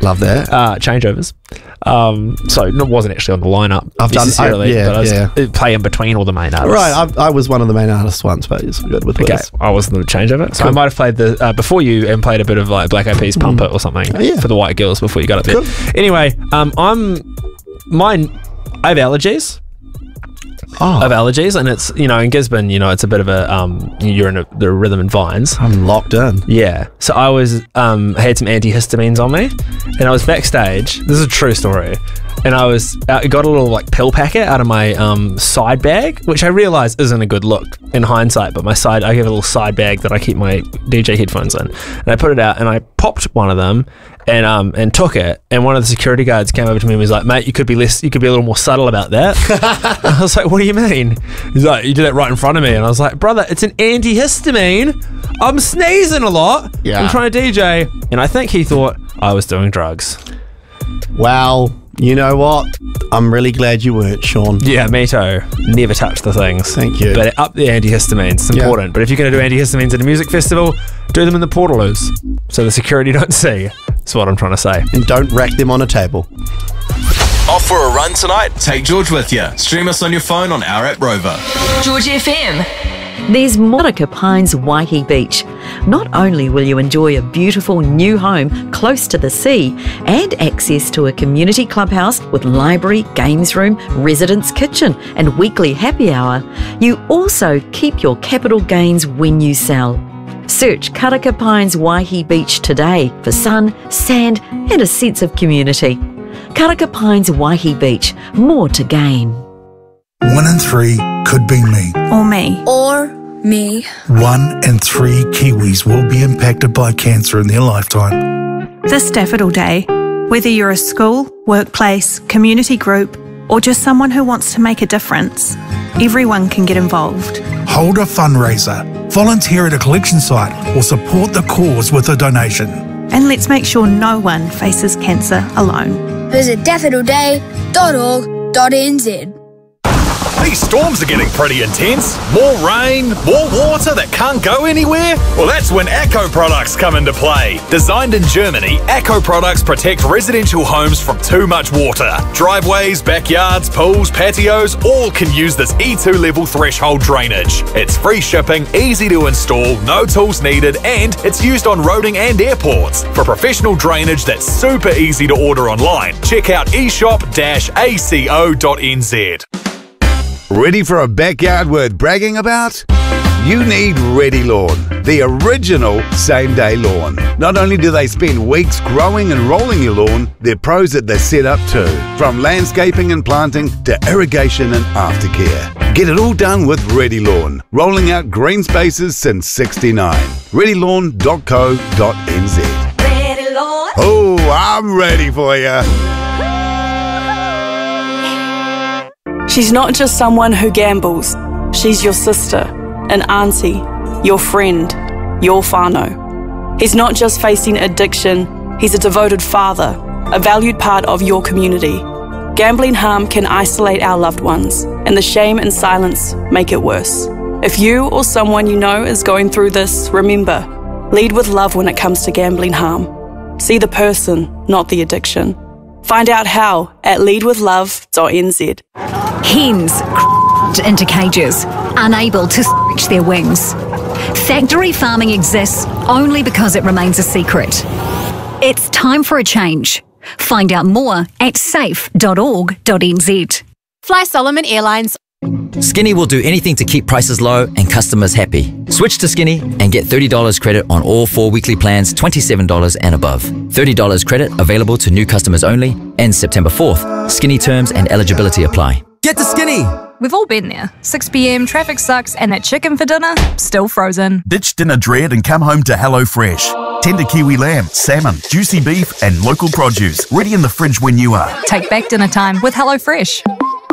Love that. Changeovers. So it wasn't actually on the lineup necessarily, but I was play in between all the main artists. Right, I was one of the main artists once, but it's good with Okay, Wes. I wasn't the changeover. So I might have played the before you and played a bit of like Black Eyed Peas Pump It or something for the white girls before you got up there. Cool. Anyway, I have allergies. Of allergies, and it's, you know, in Gisborne, you know, it's a bit of a you're in the rhythm and vines. I'm locked in. Yeah, so I was had some antihistamines on me, and I was backstage. This is a true story, and I got a little like pill packet out of my side bag, which I realise isn't a good look in hindsight. But I have a little side bag that I keep my DJ headphones in, and I put it out and I popped one of them. And took it, and one of the security guards came over to me and was like, "Mate, you could be a little more subtle about that." I was like, "What do you mean?" He's like, "You did it right in front of me," and I was like, "Brother, it's an antihistamine. I'm sneezing a lot. Yeah. I'm trying to DJ," and I think he thought I was doing drugs. Well, you know what? I'm really glad you weren't, Sean. Yeah, me too. Never touch the things. Thank you. But up the antihistamines. It's important. But if you're going to do antihistamines at a music festival, do them in the portaloos so the security don't see. That's what I'm trying to say. And don't rack them on a table. Off for a run tonight? Take George with you. Stream us on your phone on our app Rover. George FM. There's Monica Pines Waihee Beach. Not only will you enjoy a beautiful new home close to the sea and access to a community clubhouse with library, games room, residence kitchen and weekly happy hour, you also keep your capital gains when you sell. Search Karaka Pines Waihee Beach today for sun, sand and a sense of community. Karaka Pines Waihee Beach, more to gain. 1 in 3 could be me. Or me. Or me. 1 in 3 Kiwis will be impacted by cancer in their lifetime. This Daffodil Day, whether you're a school, workplace, community group, or just someone who wants to make a difference, everyone can get involved. Hold a fundraiser, volunteer at a collection site, or support the cause with a donation. And let's make sure no one faces cancer alone. Visit daffodilday.org.nz. These storms are getting pretty intense. More rain, more water that can't go anywhere? Well, that's when Acco products come into play. Designed in Germany, Acco products protect residential homes from too much water. Driveways, backyards, pools, patios, all can use this E2 level threshold drainage. It's free shipping, easy to install, no tools needed, and it's used on roading and airports. For professional drainage that's super easy to order online, check out eshop-aco.nz. Ready for a backyard worth bragging about? You need Ready Lawn, the original same-day lawn. Not only do they spend weeks growing and rolling your lawn, they're pros at the setup too. From landscaping and planting to irrigation and aftercare. Get it all done with Ready Lawn, rolling out green spaces since '69. ReadyLawn.co.nz. Ready, Lord. Oh, I'm ready for you. She's not just someone who gambles. She's your sister, an auntie, your friend, your whānau. He's not just facing addiction, he's a devoted father, a valued part of your community. Gambling harm can isolate our loved ones, and the shame and silence make it worse. If you or someone you know is going through this, remember, lead with love when it comes to gambling harm. See the person, not the addiction. Find out how at leadwithlove.nz. Hens into cages, unable to stretch their wings. Factory farming exists only because it remains a secret. It's time for a change. Find out more at safe.org.nz. Fly Solomon Airlines. Skinny will do anything to keep prices low and customers happy. Switch to Skinny and get $30 credit on all 4 weekly plans, $27 and above. $30 credit available to new customers only. Ends September 4th. Skinny terms and eligibility apply. Get to Skinny! We've all been there. 6 p.m, traffic sucks, and that chicken for dinner, still frozen. Ditch dinner dread and come home to HelloFresh. Tender kiwi lamb, salmon, juicy beef, and local produce. Ready in the fridge when you are. Take back dinner time with HelloFresh.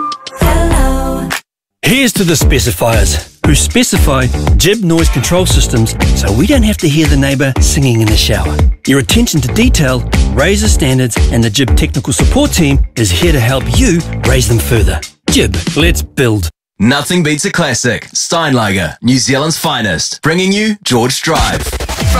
Here's to the specifiers, who specify Jib noise control systems so we don't have to hear the neighbour singing in the shower. Your attention to detail raises standards, and the Jib technical support team is here to help you raise them further. Jib, let's build. Nothing beats a classic. Steinlager, New Zealand's finest. Bringing you George Drive.